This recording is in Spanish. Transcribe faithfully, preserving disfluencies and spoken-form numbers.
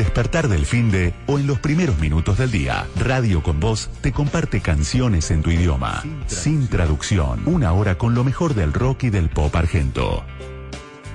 despertar del finde o en los primeros minutos del día. Radio con Voz te comparte canciones en tu idioma, sin traducción. Una hora con lo mejor del rock y del pop argento.